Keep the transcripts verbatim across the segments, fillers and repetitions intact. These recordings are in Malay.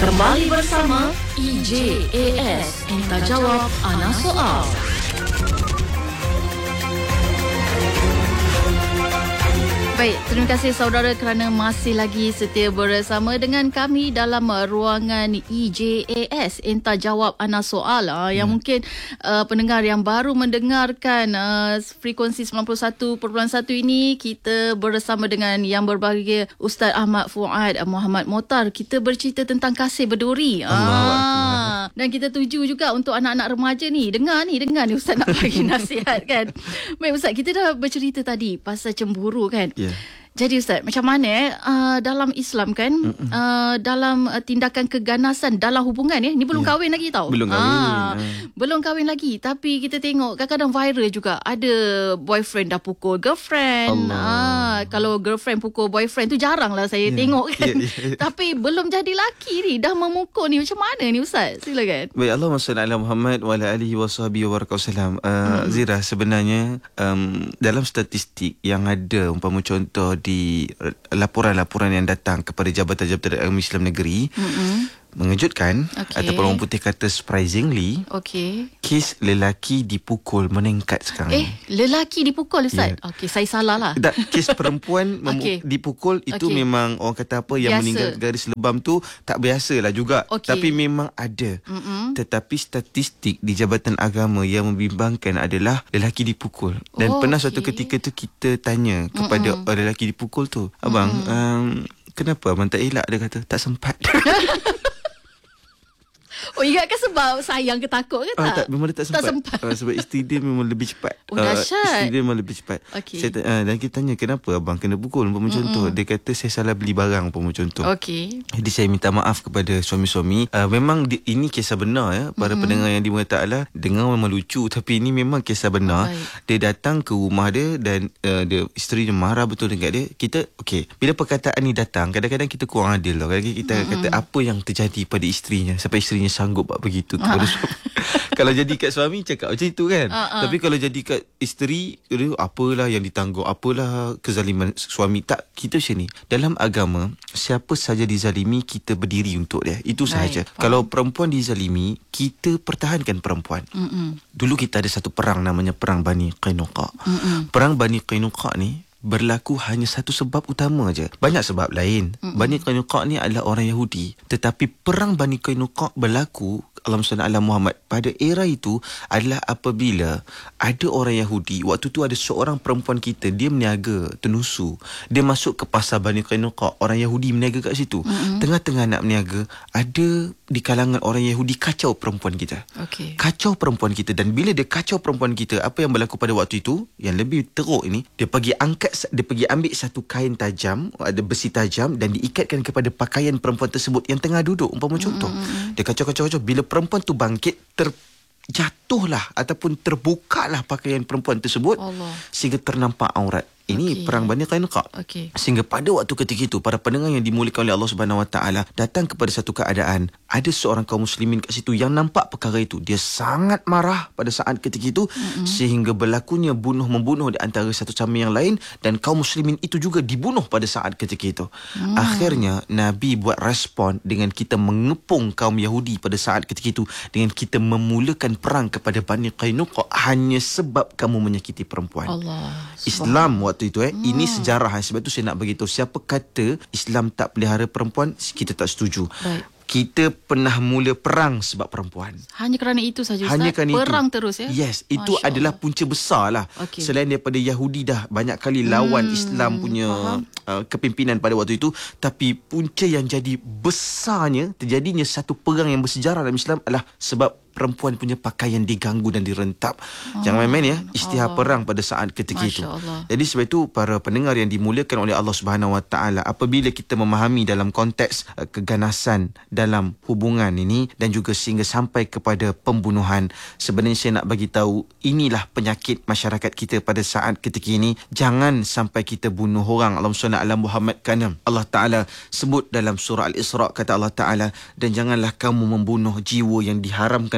Kembali bersama E J A S Minta Jawab Ana Soal. Baik, terima kasih saudara kerana masih lagi setia bersama dengan kami dalam uh, ruangan E J A S Minta Jawab Ana Soal. Uh, yang hmm. mungkin uh, pendengar yang baru mendengarkan uh, frekuensi sembilan puluh satu perpuluhan satu ini, kita bersama dengan yang berbahagia Ustaz Ahmad Fuad Muhammad Motar. Kita bercerita tentang kasih berduri. Ah, dan kita tuju juga untuk anak-anak remaja ni. Dengar ni, dengar ni Ustaz nak bagi nasihat kan. Baik Ustaz, kita dah bercerita tadi pasal cemburu kan. Yeah. Jadi Ustaz, macam mana eh, uh, dalam Islam kan, uh, dalam uh, tindakan keganasan dalam hubungan eh, ni belum yeah. kahwin lagi tau. Belum kahwin. Ah, uh. Belum kahwin lagi, tapi kita tengok kadang-kadang viral juga. Ada boyfriend dah pukul girlfriend. Ah, kalau girlfriend pukul boyfriend tu jarang lah saya yeah. tengok kan. Yeah, yeah. Tapi belum jadi laki ni, dah memukul ni. Macam mana ni Ustaz? Silakan. Baik, Allahumma salli ala Muhammad wa ala alihi wa sahbihi wa barakatuh. Uh, hmm. Zira, sebenarnya um, dalam statistik yang ada, umpama contoh di laporan-laporan yang datang kepada jabatan-jabatan agama Islam negeri, mm-hmm. mengejutkan, okay. ataupun orang putih kata surprisingly, okay. kes lelaki dipukul meningkat sekarang. Eh, lelaki dipukul Ustaz? Yeah. Okey, saya salah lah. Tak, kes perempuan okay. dipukul itu okay. memang orang kata apa, yang biasa. Meninggal garis lebam tu tak biasa lah juga. Okay. Tapi memang ada. Mm-mm. Tetapi statistik di jabatan agama yang membimbangkan adalah lelaki dipukul. Dan oh, pernah okay. suatu ketika tu kita tanya kepada Mm-mm. lelaki dipukul tu, abang, um, kenapa abang tak elak? Dia kata, tak sempat. Oh, ingatkan sebab sayang ke takut ke tak? Ah, tak, memang dia tak sempat. Tak sempat. Uh, sebab isteri dia memang lebih cepat. Oh, dahsyat. Uh, isteri dia memang lebih cepat. Okay. Saya, uh, dan kita tanya, kenapa abang kena pukul? Umpama contoh, dia kata saya salah beli barang, umpama contoh. Okey. Jadi saya minta maaf kepada suami-suami. Uh, memang di, ini kisah benar ya. Para mm-hmm. pendengar yang dimurkai Ta'ala, dengar memang lucu, tapi ini memang kisah benar. Oh, dia datang ke rumah dia dan uh, dia, isteri dia marah betul dengan dia. Kita, okey, bila perkataan ni datang, kadang-kadang kita kurang adil tau. Kadang-kadang kita mm-hmm. kata apa yang terjadi pada isterinya sampai isterinya sanggup buat begitu. Kalau jadi kat suami cakap macam itu kan. uh-uh. Tapi kalau jadi kat isteri, apalah yang ditanggung, apalah kezaliman suami. Tak, kita macam ni. Dalam agama, siapa saja dizalimi, kita berdiri untuk dia. Itu sahaja. Right, kalau perempuan dizalimi, kita pertahankan perempuan. Mm-mm. Dulu kita ada satu perang namanya Perang Bani Qainuqa. Mm-mm. Perang Bani Qainuqa ni berlaku hanya satu sebab utama aja. Banyak sebab lain. Mm-mm. Bani Qainuqa ni adalah orang Yahudi. Tetapi perang Bani Qainuqa berlaku, Allahumma salli ala Muhammad, pada era itu adalah apabila ada orang Yahudi. Waktu tu ada seorang perempuan kita, dia meniaga tenusu. Dia masuk ke pasar Bani Qainuqa, orang Yahudi meniaga kat situ. Mm-hmm. Tengah-tengah nak meniaga, ada di kalangan orang Yahudi kacau perempuan kita. Okay. Kacau perempuan kita. Dan bila dia kacau perempuan kita, apa yang berlaku pada waktu itu, yang lebih teruk ini, dia pergi angkat, dia pergi ambil satu kain tajam, ada besi tajam, dan diikatkan kepada pakaian perempuan tersebut yang tengah duduk. Umpama contoh, mm-hmm. dia kacau-kacau-kacau. Bila perempuan tu bangkit, terjatuhlah ataupun terbukalah pakaian perempuan tersebut, Allah. Sehingga ternampak aurat. Ini okay. perang Bani Qainuqa. Okay. Sehingga pada waktu ketika itu, para pendengar yang dimuliakan oleh Allah Subhanahu Wa Taala, datang kepada satu keadaan, ada seorang kaum muslimin kat situ yang nampak perkara itu. Dia sangat marah pada saat ketika itu, mm-hmm. sehingga berlakunya bunuh membunuh di antara satu sama yang lain, dan kaum muslimin itu juga dibunuh pada saat ketika itu. Mm. Akhirnya Nabi buat respon dengan kita mengepung kaum Yahudi pada saat ketika itu, dengan kita memulakan perang kepada Bani Qainuqa hanya sebab kamu menyakiti perempuan. Allah. Islam waktu itu eh hmm. ini sejarah. Sebab tu saya nak beritahu, siapa kata Islam tak pelihara perempuan, kita tak setuju. Baik. Kita pernah mula perang sebab perempuan. Hanya kerana itu saja Ustaz? Hanya kerana perang itu. Terus ya? Yes, itu Masya adalah Allah. Punca besar lah. Okay. Selain daripada Yahudi dah banyak kali lawan hmm. Islam punya uh, kepimpinan pada waktu itu, tapi punca yang jadi besarnya, terjadinya satu perang yang bersejarah dalam Islam adalah sebab perempuan punya pakaian diganggu dan direntap. Oh, jangan main-main ya, isytihar Allah. Perang pada saat ketika Masya itu. Allah. Jadi sebab itu para pendengar yang dimuliakan oleh Allah Subhanahu Wa Taala, apabila kita memahami dalam konteks uh, keganasan dalam hubungan ini dan juga sehingga sampai kepada pembunuhan, sebenarnya saya nak bagi tahu, inilah penyakit masyarakat kita pada saat ketika ini. Jangan sampai kita bunuh orang. Allahumma shalli ala Muhammad, kerana Allah Taala sebut dalam surah Al-Isra, kata Allah Taala, dan janganlah kamu membunuh jiwa yang diharamkan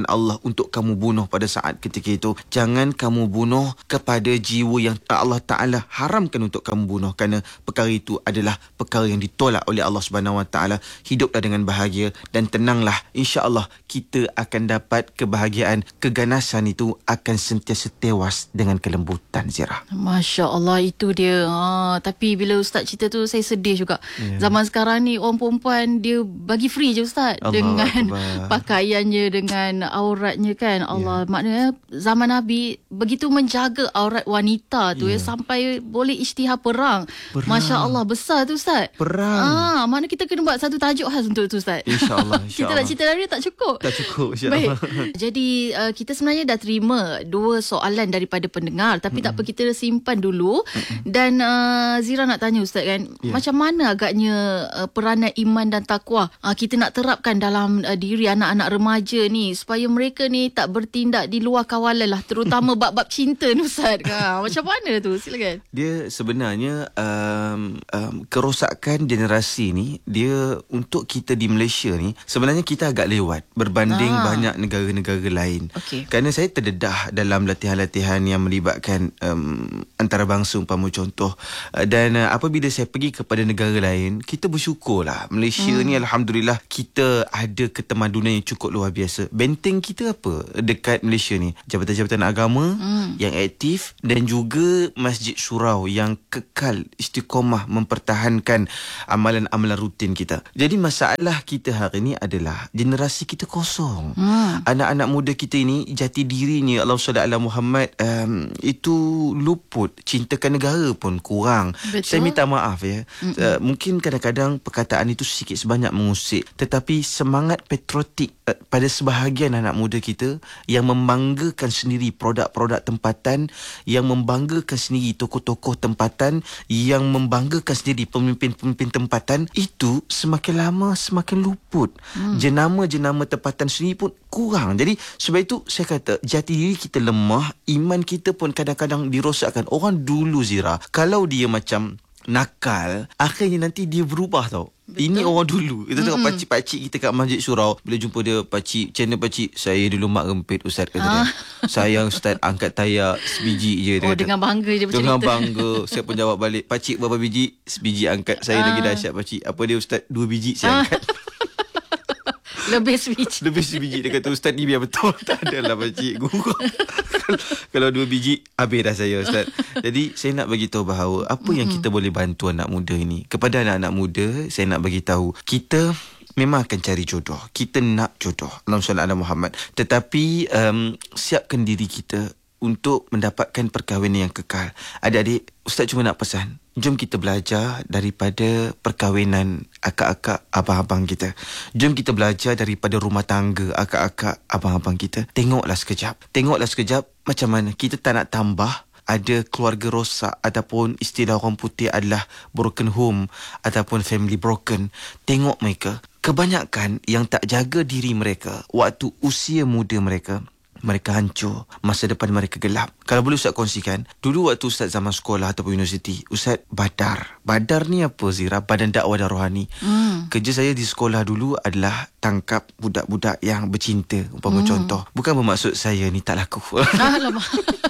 Allah untuk kamu bunuh pada saat ketika itu. Jangan kamu bunuh kepada jiwa yang Allah Ta'ala haramkan untuk kamu bunuh, kerana perkara itu adalah perkara yang ditolak oleh Allah Subhanahu Wa Ta'ala. Hiduplah dengan bahagia dan tenanglah. InsyaAllah kita akan dapat kebahagiaan. Keganasan itu akan sentiasa tewas dengan kelembutan, Zira. Masya Allah, itu dia. Ha, tapi bila Ustaz cerita tu saya sedih juga. Yeah. Zaman sekarang ni orang perempuan dia bagi free je Ustaz, Allah dengan Akbar. Pakaiannya, dengan auratnya kan. Allah, yeah. Maknanya zaman Nabi begitu menjaga aurat wanita tu, yeah. ya, sampai boleh isytihar perang. perang. Masya Allah, besar tu Ustaz. Perang. Ah, mana kita kena buat satu tajuk khas untuk tu Ustaz. InsyaAllah. Insya kita nak cerita dari tak cukup. Tak cukup, insyaAllah. Baik. Jadi uh, kita sebenarnya dah terima dua soalan daripada pendengar, tapi mm-hmm. tak apa, kita simpan dulu. Mm-hmm. Dan uh, Zira nak tanya Ustaz kan, yeah. macam mana agaknya uh, peranan iman dan takwa uh, kita nak terapkan dalam uh, diri anak-anak remaja ni, supaya mereka ni tak bertindak di luar kawalan lah, terutama bab-bab cinta ni Ustaz. Ha, macam mana tu? Silakan. Dia sebenarnya um, um, kerosakan generasi ni, dia untuk kita di Malaysia ni sebenarnya kita agak lewat berbanding ah. banyak negara-negara lain. Okay. Kerana saya terdedah dalam latihan-latihan yang melibatkan um, antarabangsa, umpama contoh, uh, dan uh, apabila saya pergi kepada negara lain, kita bersyukurlah. Malaysia hmm. ni alhamdulillah kita ada ketemadunan yang cukup luar biasa. Benteng kita apa dekat Malaysia ni? Jabatan-jabatan agama hmm. yang aktif, dan juga Masjid Surau yang kekal istiqamah mempertahankan amalan-amalan rutin kita. Jadi masalah kita hari ni adalah generasi kita kosong. Hmm. Anak-anak muda kita ini jati dirinya, Allah Subhanahu Wa Taala Muhammad, um, itu luput. Cintakan negara pun kurang. Betul. Saya minta maaf ya. Uh, mungkin kadang-kadang perkataan itu sikit sebanyak mengusik, tetapi semangat patriotik uh, pada sebahagian anak muda kita yang membanggakan sendiri produk-produk tempatan, yang membanggakan sendiri tokoh-tokoh tempatan, yang membanggakan sendiri pemimpin-pemimpin tempatan, itu semakin lama semakin luput. Hmm. Jenama-jenama tempatan sendiri pun kurang. Jadi sebab itu saya kata jati diri kita lemah, iman kita pun kadang-kadang dirosakkan. Orang dulu Zira, kalau dia macam nakal, akhirnya nanti dia berubah tau. Betul. Ini orang dulu. Kita tengok mm-hmm. pakcik-pakcik kita kat Masjid Surau. Bila jumpa dia, pakcik, macam mana pakcik? Saya dulu mak rempit Ustaz, kata ah. dia. Sayang Ustaz, angkat tayak sebiji je. Oh, dia dengan bangga je bercerita. Dengan bangga. Saya pun jawab balik, pakcik berapa biji? Sebiji angkat. Saya ah. lagi dahsyat pakcik. Apa dia Ustaz? Dua biji saya angkat. Ah. Lebih sebiji. Lebih sebiji. Dia kata, Ustaz ni biar betul. Tak adalah pakcik. Kalau dua biji, habis dah saya Ustaz. Jadi saya nak bagi tahu bahawa apa mm-hmm. yang kita boleh bantu anak muda ini. Kepada anak-anak muda, saya nak bagi tahu, kita memang akan cari jodoh. Kita nak jodoh, Allahumma shalli ala Muhammad. Tetapi um, siapkan diri kita untuk mendapatkan perkahwinan yang kekal. Adik-adik, Ustaz cuma nak pesan, jom kita belajar daripada perkahwinan akak-akak abang-abang kita. Jom kita belajar daripada rumah tangga akak-akak abang-abang kita. Tengoklah sekejap. Tengoklah sekejap macam mana kita tak nak tambah ada keluarga rosak, ataupun istilah orang putih adalah broken home, ataupun family broken. Tengok mereka, kebanyakan yang tak jaga diri mereka waktu usia muda mereka, mereka hancur, masa depan mereka gelap. Kalau boleh Ustaz kongsikan, dulu waktu Ustaz zaman sekolah ataupun universiti, Ustaz badar. Badar ni apa Zira? Badan dakwah dan rohani. Hmm. Kerja saya di sekolah dulu adalah tangkap budak-budak yang bercinta, umpama hmm. contoh. Bukan bermaksud saya ni tak laku. Alamak.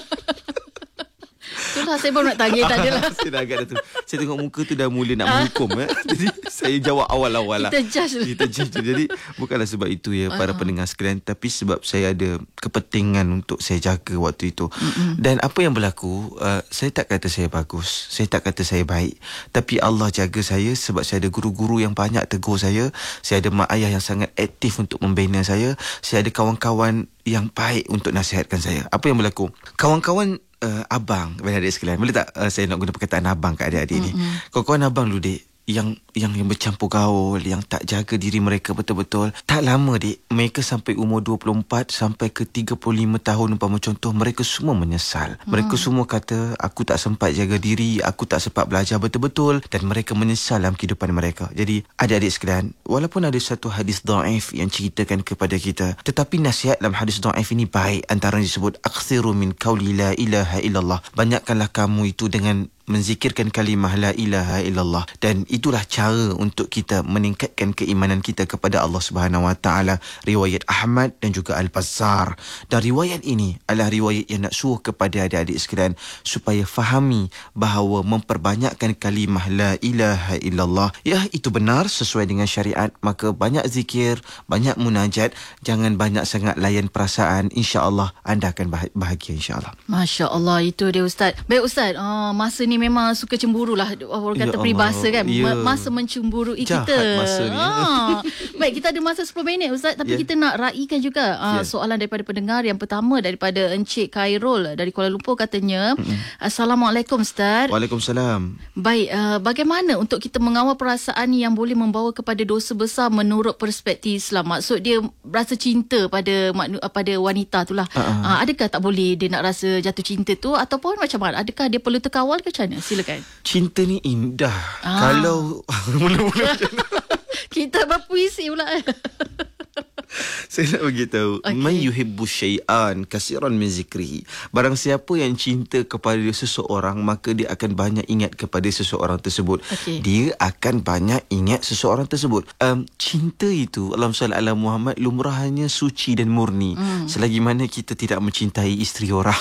Itulah saya baru nak tanya tadi lah. Saya dah agak dah tu. Saya tengok muka tu dah mula nak menghukum. eh. Jadi saya jawab awal-awal lah. Kita judge. Kita judge. Jadi bukanlah sebab itu ya para uh-huh. pendengar sekalian, tapi sebab saya ada kepentingan untuk saya jaga waktu itu. Mm-mm. Dan apa yang berlaku, uh, saya tak kata saya bagus, saya tak kata saya baik, tapi Allah jaga saya sebab saya ada guru-guru yang banyak tegur saya. Saya ada mak ayah yang sangat aktif untuk membina saya. Saya ada kawan-kawan yang baik untuk nasihatkan saya. Apa yang berlaku? Kawan-kawan Uh, abang, adik-adik sekalian, boleh tak uh, saya nak guna perkataan abang kat adik-adik mm-hmm. ni. Kawan-kawan abang dulu dek, yang yang yang bercampur gaul, yang tak jaga diri mereka betul-betul. Tak lama dek, mereka sampai umur dua puluh empat sampai ke tiga puluh lima tahun umpama contoh, mereka semua menyesal. Hmm. Mereka semua kata, aku tak sempat jaga diri, aku tak sempat belajar betul-betul, dan mereka menyesal dalam kehidupan mereka. Jadi adik-adik sekalian, walaupun ada satu hadis dhaif yang ceritakan kepada kita, tetapi nasihat dalam hadis dhaif ini baik. Antara disebut, akthiru min qawli la ilaha illallah. Banyakkanlah kamu itu dengan menzikirkan kalimah la ilaha illallah, dan itulah cara untuk kita meningkatkan keimanan kita kepada Allah Subhanahu Wa Taala. Riwayat Ahmad dan juga Al-Bazzar, dan riwayat ini adalah riwayat yang nak suruh kepada adik-adik sekalian supaya fahami bahawa memperbanyakkan kalimah la ilaha illallah, ya, itu benar sesuai dengan syariat. Maka banyak zikir, banyak munajat, jangan banyak sangat layan perasaan, insya-Allah anda akan bahagia insya-Allah. Masya-Allah, itu dia Ustaz. Baik Ustaz, uh, masa ni memang suka cemburu lah, orang kata ya peribahasa kan, ya. Masa mencemburui Jahat kita. Masa ni. Ha. Baik, kita ada masa sepuluh minit Ustaz, tapi yeah. kita nak raikan juga uh, yeah. soalan daripada pendengar. Yang pertama daripada Encik Khairul dari Kuala Lumpur, katanya, mm-hmm. Assalamualaikum Ustaz. Waalaikumsalam. Baik, uh, bagaimana untuk kita mengawal perasaan yang boleh membawa kepada dosa besar menurut perspektif Islam? Maksud dia rasa cinta pada pada wanita tu lah. Uh-huh. Uh, adakah tak boleh dia nak rasa jatuh cinta tu, ataupun macam mana? Adakah dia perlu terkawal ke macam mana? Silakan. Cinta ni indah. Ah. Kalau mula-mula macam mana? Kita berpuisi pula. Saya nak beritahu, okay. Man yuhibbu syai'an kasiran min zikrihi. Barang siapa yang cinta kepada seseorang, maka dia akan banyak ingat kepada seseorang tersebut. Okay. Dia akan banyak ingat seseorang tersebut. Um, cinta itu, Allahumma salli ala Muhammad, lumrahnya suci dan murni. Mm. Selagi mana kita tidak mencintai isteri orang.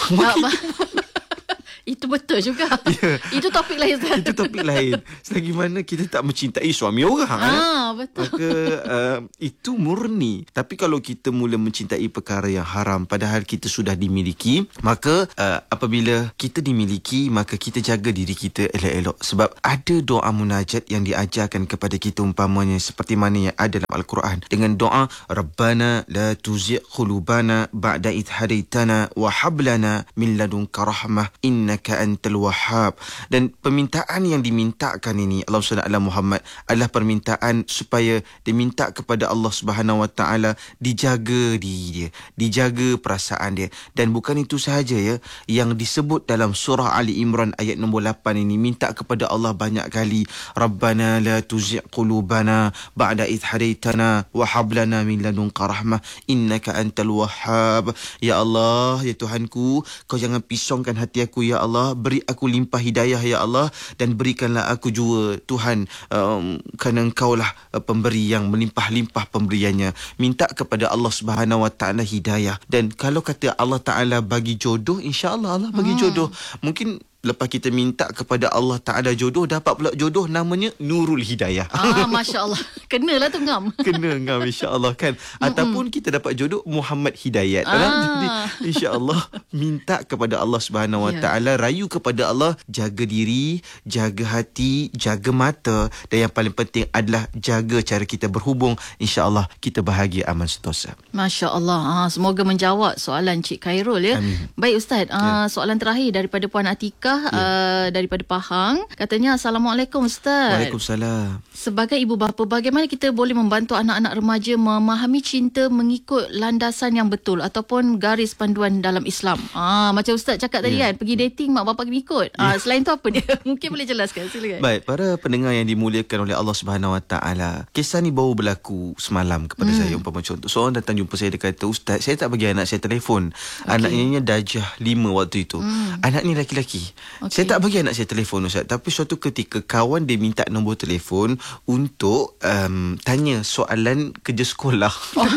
Itu betul juga. Yeah. Itu topik lain. Itu topik lain. Selagi mana kita tak mencintai suami orang. Ah, eh? Betul. Maka uh, itu murni. Tapi kalau kita mula mencintai perkara yang haram padahal kita sudah dimiliki, maka uh, apabila kita dimiliki, maka kita jaga diri kita elok-elok. Sebab ada doa munajat yang diajarkan kepada kita, umpamanya seperti mana yang ada dalam Al-Quran, dengan doa Rabbana la tuzigh qulubana ba'da idh hadaitana wa hab lana min ladunka rahmah inna innaka antal wahhab. Dan permintaan yang dimintakan ini, Allahumma shalli ala Muhammad, adalah permintaan supaya diminta kepada Allah Subhanahu Wa Taala dijaga diri dia, dijaga perasaan dia. Dan bukan itu sahaja ya, yang disebut dalam surah Ali Imran ayat nombor lapan ini, minta kepada Allah banyak kali, Rabbana la tuzigh qulubana ba'da idh hadaitana wa hab lana min ladunka rahmah innaka antal wahhab. Ya Allah, ya Tuhanku, kau jangan pisongkan hati aku ya Allah, beri aku limpah hidayah ya Allah, dan berikanlah aku jua Tuhan, um, kerana engkau lah uh, pemberi yang melimpah-limpah pemberiannya. Minta kepada Allah Subhanahu Wa Taala hidayah. Dan kalau kata Allah Taala bagi jodoh, insya-Allah Allah bagi hmm. jodoh. Mungkin lepas kita minta kepada Allah Ta'ala jodoh, dapat pula jodoh namanya Nurul Hidayah. Ah, Masya Allah. Kenalah tu ngam. Kena ngam, insya-Allah kan. Ataupun kita dapat jodoh Muhammad Hidayat. Ah. Jadi insya-Allah minta kepada Allah Subhanahu Wa Taala, rayu kepada Allah, jaga diri, jaga hati, jaga mata, dan yang paling penting adalah jaga cara kita berhubung. Insya-Allah kita bahagia, aman sentosa. Masya Allah. Ah, semoga menjawab soalan Cik Khairul ya. Amin. Baik Ustaz, ah, ya. Soalan terakhir daripada Puan Atika. Ya. Uh, daripada Pahang, katanya, Assalamualaikum Ustaz. Waalaikumsalam. Sebagai ibu bapa, bagaimana kita boleh membantu anak-anak remaja memahami cinta mengikut landasan yang betul ataupun garis panduan dalam Islam? Ah, macam Ustaz cakap tadi ya. kan, pergi dating mak bapak kena ikut. Ya. Ah, selain tu apa dia? Mungkin boleh jelaskan, silakan. Baik, para pendengar yang dimuliakan oleh Allah Subhanahu Wa Taala, kisah ni baru berlaku semalam kepada hmm. saya. Umpama contoh, seorang datang jumpa saya, dia kata, Ustaz, saya tak bagi anak saya telefon. Okay. Anaknya darjah lima waktu itu. Hmm. Anak ni laki-laki. Okay. Saya tak bagi anak saya telefon Ustaz. Tapi suatu ketika kawan dia minta nombor telefon untuk um, tanya soalan kerja sekolah. Oh.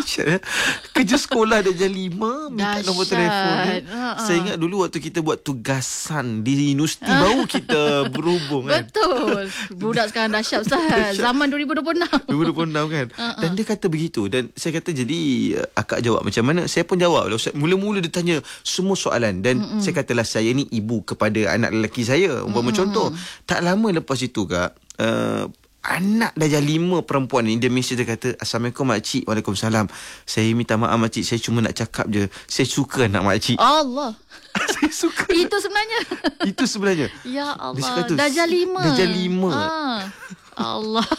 Kerja sekolah darjah lima, minta nombor telefon. Uh-uh. Saya ingat dulu waktu kita buat tugasan di universiti uh. baru kita berhubung kan. Betul. Budak sekarang dahsyat Ustaz. Zaman dua ribu dua puluh enam. dua ribu dua puluh enam kan. Uh-uh. Dan dia kata begitu. Dan saya kata, jadi akak jawab macam mana? Saya pun jawab. Ustaz, mula-mula dia tanya semua soalan. Dan uh-uh. saya katalah, saya ni ibu kepada anak lelaki saya. Umpama hmm. contoh, tak lama lepas itu kak, uh, anak darjah lima perempuan ni, dia mesej, dia kata, Assalamualaikum makcik. Waalaikumsalam. Saya minta maaf makcik, saya cuma nak cakap je, saya suka anak makcik. Allah. Saya suka. Itu sebenarnya. Itu sebenarnya. Ya Allah. Darjah lima. Darjah lima. Ah. Allah.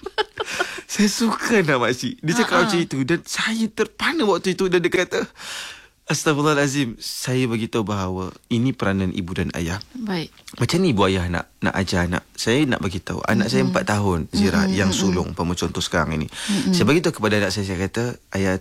Saya suka anak makcik. Dia cakap macam itu. Dan saya terpana waktu itu. Dan dia kata, Astaghfirullahalazim, saya beritahu bahawa ini peranan ibu dan ayah. Baik. Macam ni ibu ayah nak nak ajar anak. Saya nak beritahu anak mm-hmm. saya empat tahun, Zira, mm-hmm. yang sulung, mm-hmm. contoh sekarang ini. Mm-hmm. Saya beritahu kepada anak saya, saya kata, ayah tak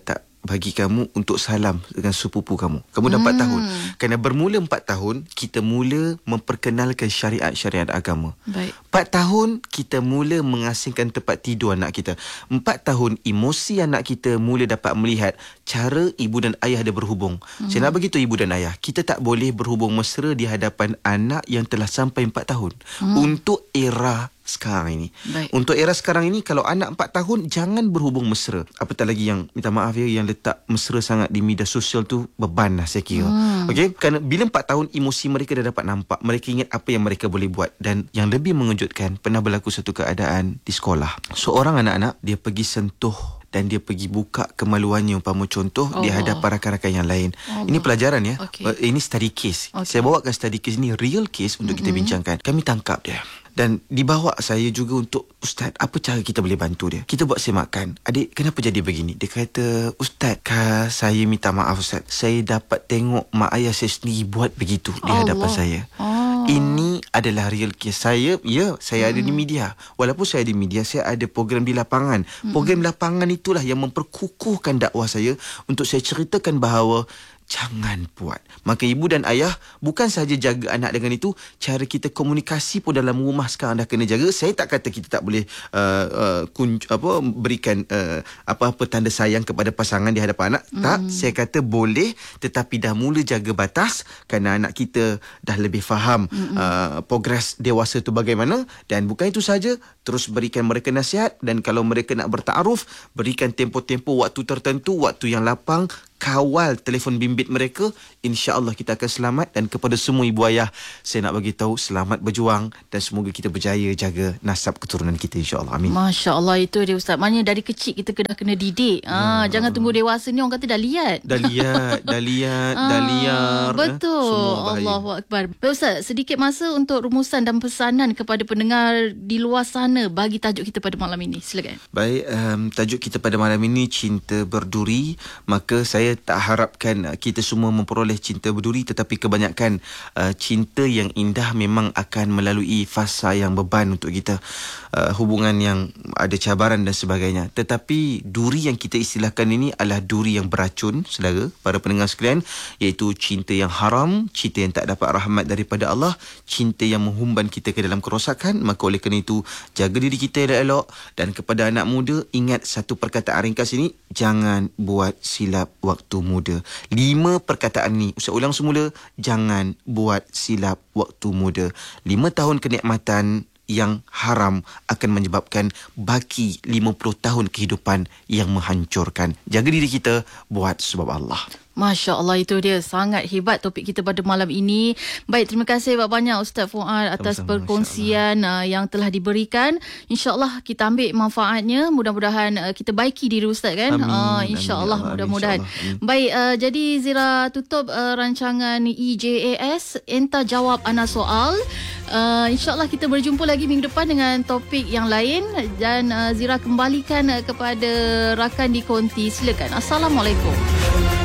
bagi kamu untuk salam dengan sepupu kamu. Kamu dah empat Hmm. tahun. Kerana bermula empat tahun, kita mula memperkenalkan syariat-syariat agama. Baik. Empat tahun, kita mula mengasingkan tempat tidur anak kita. Empat tahun, emosi anak kita mula dapat melihat cara ibu dan ayah dia berhubung. Hmm. Saya nak beritahu ibu dan ayah, kita tak boleh berhubung mesra di hadapan anak yang telah sampai empat tahun. Hmm. Untuk era sekarang ini. Baik. Untuk era sekarang ini, kalau anak empat tahun, jangan berhubung mesra. Apatah lagi yang, minta maaf ya, yang letak mesra sangat di media sosial tu beban lah saya kira. Hmm. Okey, kerana bila empat tahun, emosi mereka dah dapat nampak. Mereka ingat apa yang mereka boleh buat. Dan yang lebih mengejutkan, pernah berlaku satu keadaan di sekolah. Seorang anak-anak, dia pergi sentuh dan dia pergi buka kemaluannya, umpama contoh oh. di hadapan rakan-rakan yang lain. Allah. Ini pelajaran ya. Okay. Ini study case. Okay. Saya bawakan study case ni, real case untuk mm-hmm. kita bincangkan. Kami tangkap dia. Dan dibawa saya juga untuk, Ustaz, apa cara kita boleh bantu dia? Kita buat semakan. Adik, kenapa jadi begini? Dia kata, Ustaz, kah, saya minta maaf Ustaz. Saya dapat tengok mak ayah saya sendiri buat begitu di hadapan saya. Oh. Ini adalah real case. Saya, ya, saya hmm. ada di media. Walaupun saya ada di media, saya ada program di lapangan. Hmm. Program lapangan itulah yang memperkukuhkan dakwah saya untuk saya ceritakan bahawa jangan buat. Maka ibu dan ayah bukan sahaja jaga anak dengan itu, cara kita komunikasi pun dalam rumah sekarang dah kena jaga. Saya tak kata kita tak boleh uh, uh, kunj- apa berikan uh, apa-apa tanda sayang kepada pasangan di hadapan anak. Mm. Tak, saya kata boleh, tetapi dah mula jaga batas kerana anak kita dah lebih faham uh, progres dewasa tu bagaimana. Dan bukan itu saja, terus berikan mereka nasihat. Dan kalau mereka nak bertaaruf, berikan tempoh-tempoh waktu tertentu, waktu yang lapang. Kawal telefon bimbit mereka, insya-Allah kita akan selamat. Dan kepada semua ibu ayah, saya nak bagi tahu selamat berjuang dan semoga kita berjaya jaga nasab keturunan kita, insya-Allah. Amin. Masya-Allah, itu dia Ustaz. Maknanya dari kecil kita dah kena didik. Ah, ya. Jangan tunggu dewasa ni orang kata dah liat. Dah liat, dah liat, ah, dah liar. Betul. Eh? Allahu Akbar. Baik Ustaz, sedikit masa untuk rumusan dan pesanan kepada pendengar di luar sana bagi tajuk kita pada malam ini. Silakan. Baik, um, tajuk kita pada malam ini cinta berduri. Maka saya Saya tak harapkan kita semua memperoleh cinta berduri, tetapi kebanyakan uh, cinta yang indah memang akan melalui fasa yang beban untuk kita. Uh, hubungan yang ada cabaran dan sebagainya. Tetapi duri yang kita istilahkan ini adalah duri yang beracun, saudara, para pendengar sekalian, iaitu cinta yang haram, cinta yang tak dapat rahmat daripada Allah, cinta yang menghumban kita ke dalam kerosakan. Maka oleh kerana itu, jaga diri kita elok-elok. Dan kepada anak muda, ingat satu perkataan ringkas ini, jangan buat silap waktu muda. Lima perkataan ni, Ustaz ulang semula, jangan buat silap waktu muda. Lima tahun kenikmatan yang haram akan menyebabkan baki lima puluh tahun kehidupan yang menghancurkan. Jaga diri kita, buat sebab Allah. Masya Allah, itu dia sangat hebat topik kita pada malam ini. Baik, terima kasih banyak Ustaz Fuad atas sama-sama, perkongsian uh, yang telah diberikan. InsyaAllah kita ambil manfaatnya. Mudah-mudahan uh, kita baiki diri Ustaz kan. Amin. Uh, InsyaAllah, Amin. mudah-mudahan. Insya Baik, uh, jadi Zira tutup uh, rancangan E J A S Entah Jawab Ana Soal. Uh, InsyaAllah kita berjumpa lagi minggu depan dengan topik yang lain. Dan uh, Zira kembalikan uh, kepada rakan di konti. Silakan. Assalamualaikum.